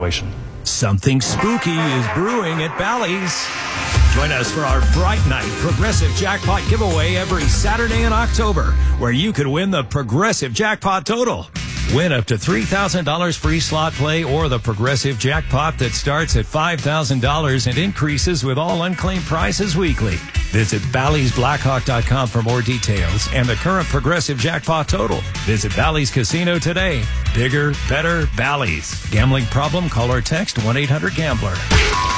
situation. Something spooky is brewing at Bally's. Join us for our Fright Night Progressive Jackpot giveaway every Saturday in October, where you could win the Progressive Jackpot Total. Win up to $3,000 free slot play or the Progressive Jackpot that starts at $5,000 and increases with all unclaimed prizes weekly. Visit Bally'sBlackhawk.com for more details and the current Progressive Jackpot Total. Visit Bally's Casino today. Bigger, better, Bally's. Gambling problem? Call or text 1-800-GAMBLER.